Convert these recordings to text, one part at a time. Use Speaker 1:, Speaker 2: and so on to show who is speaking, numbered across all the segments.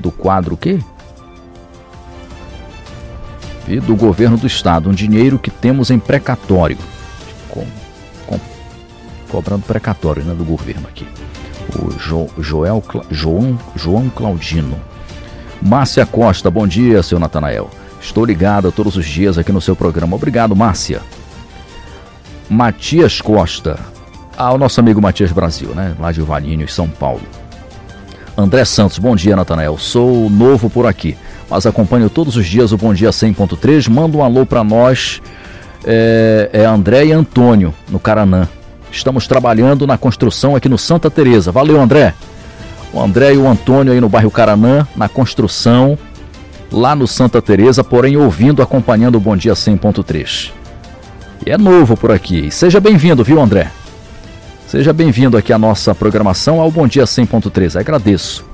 Speaker 1: do quadro o quê? E do governo do estado, um dinheiro que temos em precatório. Cobrando precatório, né, do governo aqui. O João Claudino. Márcia Costa, bom dia, seu Natanael. Estou ligado todos os dias aqui no seu programa. Obrigado, Márcia. Matias Costa. O nosso amigo Matias Brasil, né? Lá de Valinhos, São Paulo. André Santos, bom dia, Natanael. Sou novo por aqui, mas acompanho todos os dias o Bom Dia 100.3. Manda um alô para nós, André e Antônio, no Caranã. Estamos trabalhando na construção aqui no Santa Teresa. Valeu, André. O André e o Antônio aí no bairro Caranã, na construção, lá no Santa Teresa, porém ouvindo, acompanhando o Bom Dia 100.3. E é novo por aqui. Seja bem-vindo, viu, André? Seja bem-vindo aqui à nossa programação, ao Bom Dia 100.3. Agradeço.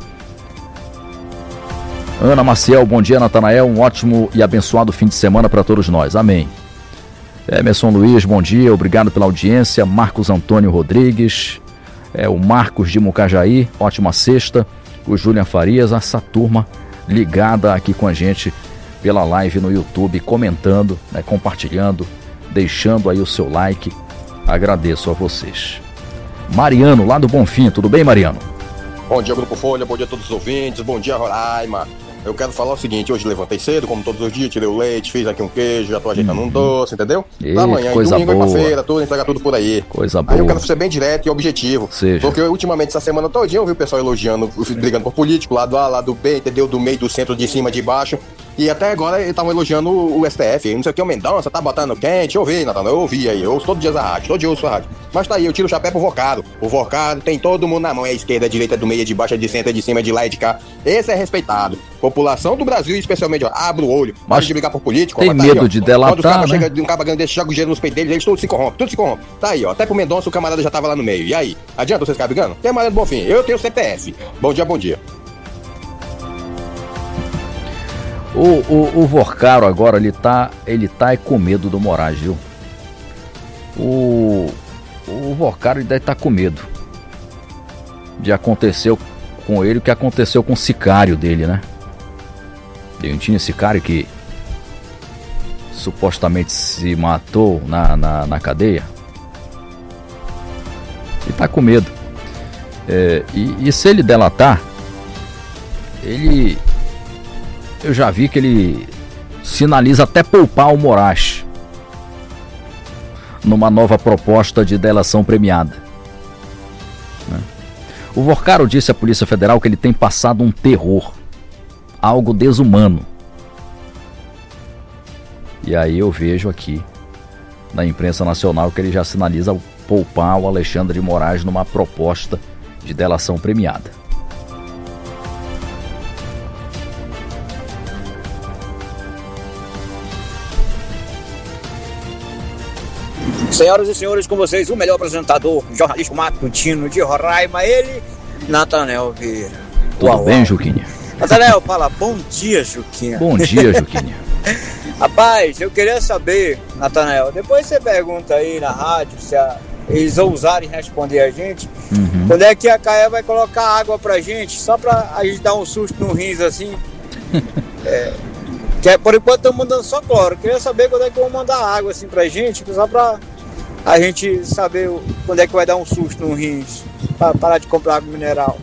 Speaker 1: Ana Maciel, bom dia, Natanael. Um ótimo e abençoado fim de semana para todos nós. Amém. Emerson Luiz, bom dia. Obrigado pela audiência. Marcos Antônio Rodrigues. O Marcos de Mucajaí. Ótima sexta. O Julian Farias. Essa turma ligada aqui com a gente pela live no YouTube, comentando, né, compartilhando, deixando aí o seu like. Agradeço a vocês. Mariano, lá do Bonfim. Tudo bem, Mariano?
Speaker 2: Bom dia, Grupo Folha. Bom dia a todos os ouvintes. Bom dia, Roraima. Eu quero falar o seguinte, hoje levantei cedo, como todos os dias, tirei o leite, fiz aqui um queijo, já tô ajeitando um doce, entendeu?
Speaker 1: Eita,
Speaker 2: amanhã,
Speaker 1: coisa
Speaker 2: domingo,
Speaker 1: boa.
Speaker 2: pra feira, tudo, entregar tudo por aí.
Speaker 1: Coisa boa.
Speaker 2: Aí eu quero ser bem direto e objetivo.
Speaker 1: Seja.
Speaker 2: Porque ultimamente, essa semana todinha, eu vi o pessoal elogiando, brigando por político, lado A, lado B, entendeu? Do meio, do centro, de cima, de baixo. E até agora eles estavam elogiando o STF, não sei o que, o Mendonça tá botando quente, eu vi, Natal, eu ouvi aí, eu ouço todo dia a rádio, todo dia eu ouço a rádio. Mas tá aí, eu tiro o chapéu pro Vocaro. O Vocaro tem todo mundo na mão, é a esquerda, a direita, do meio, é de baixo, é de centro, é de cima, é de lá e de cá. Esse é respeitado. População do Brasil, especialmente, ó, abre o olho, para de brigar por político.
Speaker 1: Tem
Speaker 2: ó,
Speaker 1: medo
Speaker 2: aí, ó,
Speaker 1: de delatar,
Speaker 2: quando os cabas
Speaker 1: né?
Speaker 2: chegam de um caba grande desse, joga o dinheiro nos peitos deles, eles tudo se corrompe. Tá aí, ó, até pro Mendonça o camarada já tava lá no meio. E aí, adianta vocês ficarem brigando? Tem Maria do Bonfim, eu tenho CPF. Bom dia, bom dia.
Speaker 1: O Vocaro agora, ele tá com medo do Moraes, viu? O Vocaro, ele deve estar com medo de acontecer com ele o que aconteceu com o sicário dele, né? Não tinha sicário que supostamente se matou na cadeia. Ele tá com medo. E se ele delatar, eu já vi que ele sinaliza até poupar o Moraes numa nova proposta de delação premiada, né? O Vocaro disse à Polícia Federal que ele tem passado um terror, algo desumano. E aí eu vejo aqui na imprensa nacional que ele já sinaliza poupar o Alexandre de Moraes numa proposta de delação premiada.
Speaker 3: Senhoras e senhores, com vocês, o melhor apresentador, jornalista matutino de Roraima, ele, Natanael Vieira.
Speaker 1: Tudo bem, Juquinha?
Speaker 3: Natanael, fala, bom dia, Juquinha.
Speaker 1: Bom dia, Juquinha.
Speaker 3: Rapaz, eu queria saber, Natanael, depois você pergunta aí na rádio, se eles ousarem responder a gente, quando é que a CAE vai colocar água pra gente, só pra a gente dar um susto no rins assim. Que por enquanto estão mandando só cloro. Eu queria saber quando é que vão mandar água assim pra gente, só pra a gente saber quando é que vai dar um susto no rins, pra parar de comprar água mineral.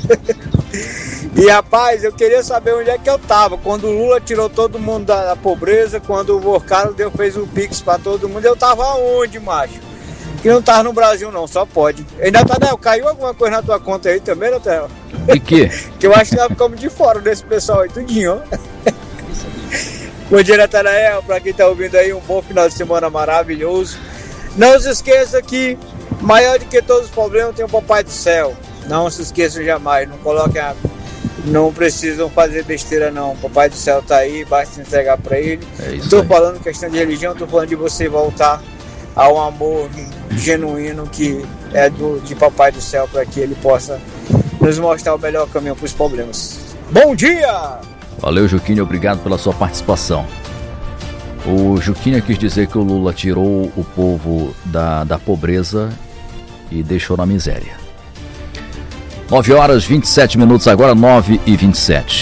Speaker 3: E rapaz, eu queria saber onde é que eu tava quando o Lula tirou todo mundo da pobreza, quando o Vocaro fez o Pix pra todo mundo. Eu tava onde, macho? Que não tava no Brasil não, só pode. E Natanael, caiu alguma coisa na tua conta aí também, Natanael?
Speaker 1: De quê?
Speaker 3: Que eu acho que nós ficamos de fora desse pessoal aí, tudinho, ó. Bom dia, Natanael, pra quem tá ouvindo aí, um bom final de semana maravilhoso. Não se esqueça que maior do que todos os problemas tem o Papai do Céu. Não se esqueçam jamais, não precisam fazer besteira não. O Papai do Céu tá aí, basta entregar pra ele.
Speaker 1: Não
Speaker 3: tô falando questão de religião, tô falando de você voltar ao amor genuíno que é de Papai do Céu, para que ele possa nos mostrar o melhor caminho para os problemas. Bom dia!
Speaker 1: Valeu, Juquinha, obrigado pela sua participação. O Juquinha quis dizer que o Lula tirou o povo da pobreza e deixou na miséria. 9 horas 27 minutos agora, 9h27.